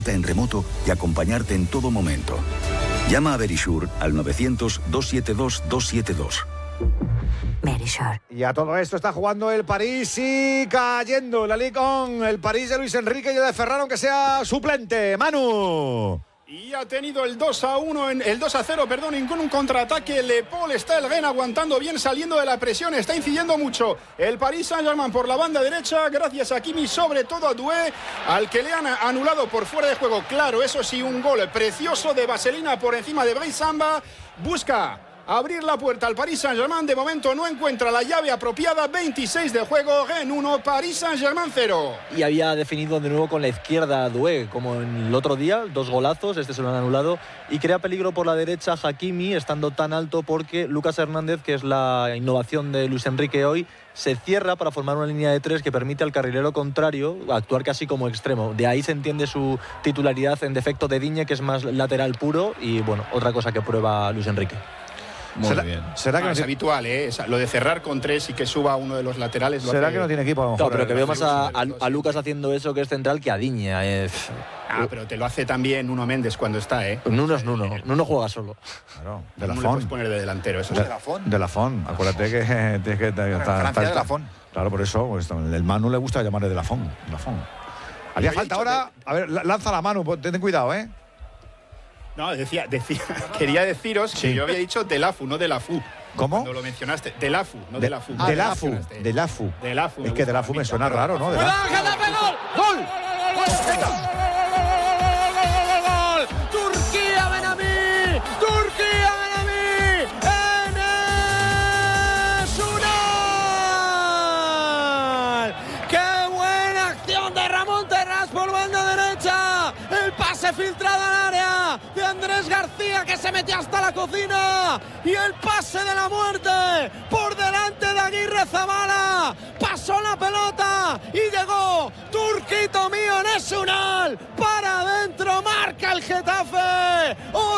en remoto y acompañarte en todo momento. Llama a Verisure al 900-272-272. Verisure. Y a todo esto está jugando el París y cayendo la Ligue 1. El París de Luis Enrique y de Ferran, aunque sea suplente. Manu. Y ha tenido el 2-1, el 2-0, perdón, y con un contraataque. Le Paul está el Rennes aguantando bien, saliendo de la presión, está incidiendo mucho. El Paris Saint-Germain por la banda derecha, gracias a Kimi, sobre todo a Doué, al que le han anulado por fuera de juego. Claro, eso sí, un gol precioso de Vaselina por encima de Brice Samba. Busca abrir la puerta al Paris Saint-Germain. De momento no encuentra la llave apropiada. 26 de juego, Rennes 1, Paris Saint-Germain 0. Y había definido de nuevo con la izquierda Doué, como en el otro día, 2 golazos, este se lo han anulado. Y crea peligro por la derecha Hakimi, estando tan alto, porque Lucas Hernández, que es la innovación de Luis Enrique hoy, se cierra para formar una línea de 3 que permite al carrilero contrario actuar casi como extremo. De ahí se entiende su titularidad en defecto de Digne, que es más lateral puro, y bueno, otra cosa que prueba Luis Enrique. Muy bien. ¿Será que no es habitual, lo de cerrar con 3 y que suba uno de los laterales? ¿Será que no tiene equipo? A lo mejor, no, pero que veo más a Lucas haciendo eso, que es central, que a Digne. Pero te lo hace también Nuno Méndez cuando está, Nuno es Nuno. Nuno juega solo. Claro, de la no le puedes poner de delantero, eso de la Fon. Acuérdate que está de la Fon. Claro, por eso pues, el Manu le gusta llamarle de la Fon. Haría falta ahora. A ver, lanza la mano, ten cuidado, No, quería deciros que yo había dicho de la FU, no de la FU. ¿Cómo? Cuando lo mencionaste, de la FU, no de la FU. De la FU. Es que de la FU me suena raro, ¿no? ¡Gol! ¡Turquía, Benamí! ¡Turquía, Benamí! ¡Enes Unal! ¡Qué buena acción de Ramón Terrats por banda derecha! El pase filtrado al área de Andrés García, que se metió hasta la cocina, y el pase de la muerte por delante de Aguirre Zabala. Pasó la pelota y llegó Turquito mío, Enes Unal para adentro, marca el Getafe.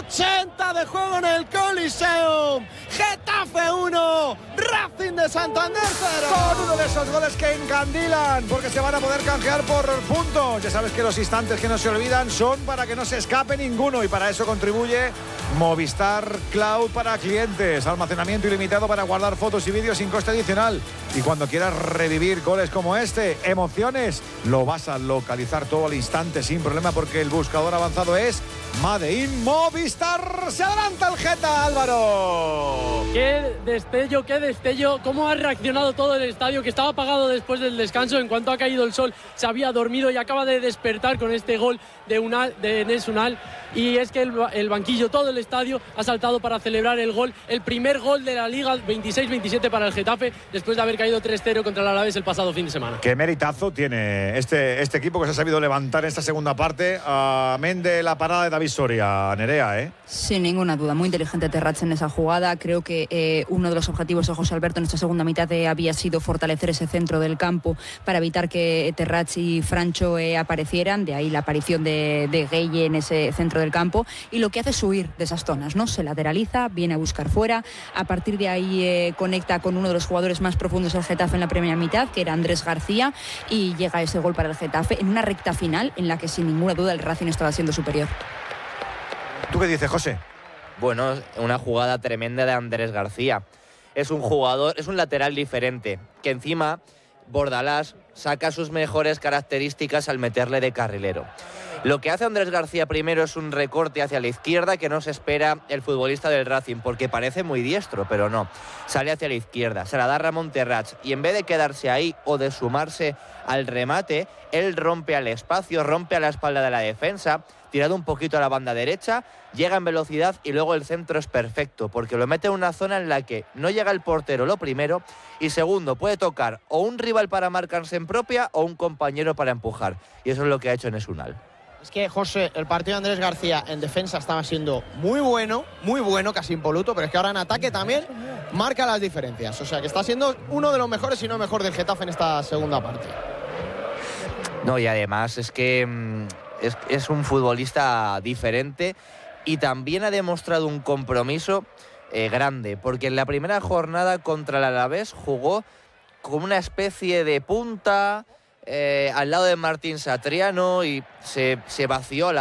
80 de juego en el Coliseum. Getafe 1, Racing de Santander 0. Con uno de esos goles que encandilan, porque se van a poder canjear por puntos. Ya sabes que los instantes que no se olvidan son para que no se escape ninguno, y para eso contribuye Movistar Cloud para clientes. Almacenamiento ilimitado para guardar fotos y vídeos sin coste adicional. Y cuando quieras revivir goles como este, emociones, lo vas a localizar todo al instante sin problema, porque el buscador avanzado es Made in Movistar. Se adelanta el Geta, Álvaro. Qué destello, cómo ha reaccionado todo el estadio, que estaba apagado después del descanso. En cuanto ha caído el sol se había dormido y acaba de despertar con este gol de Enes Unal. Y es que el banquillo, todo el estadio ha saltado para celebrar el gol, el primer gol de la Liga, 26-27 para el Getafe, después de haber caído 3-0 contra el Alavés el pasado fin de semana. Qué meritazo tiene este equipo, que se ha sabido levantar en esta segunda parte, amén de la parada de David Soria. Nerea, Sin ninguna duda, muy inteligente Terrats en esa jugada. Creo que uno de los objetivos de José Alberto en esta segunda mitad había sido fortalecer ese centro del campo para evitar que Terrats y Francho aparecieran, de ahí la aparición de Gueye en ese centro del campo, y lo que hace es huir de esas zonas, ¿no? Se lateraliza, viene a buscar fuera, a partir de ahí conecta con uno de los jugadores más profundos del Getafe en la primera mitad, que era Andrés García, y llega ese gol para el Getafe en una recta final en la que sin ninguna duda el Racing estaba siendo superior. ¿Tú qué dices, José? Bueno, una jugada tremenda de Andrés García. Es un jugador, es un lateral diferente, que encima Bordalás saca sus mejores características al meterle de carrilero. Lo que hace Andrés García primero es un recorte hacia la izquierda que no se espera el futbolista del Racing, porque parece muy diestro, pero no. Sale hacia la izquierda, se la da Ramón Terrats, y en vez de quedarse ahí o de sumarse al remate, él rompe al espacio, rompe a la espalda de la defensa, tirado un poquito a la banda derecha, llega en velocidad y luego el centro es perfecto, porque lo mete en una zona en la que no llega el portero, lo primero, y segundo, puede tocar o un rival para marcarse en propia o un compañero para empujar, y eso es lo que ha hecho Enes Unal. Es que, José, el partido de Andrés García en defensa estaba siendo muy bueno, casi impoluto, pero es que ahora en ataque también marca las diferencias. O sea, que está siendo uno de los mejores, si no mejor, del Getafe en esta segunda parte. No, y además es que es un futbolista diferente, y también ha demostrado un compromiso grande, porque en la primera jornada contra el Alavés jugó como una especie de punta al lado de Martín Satriano y se vació la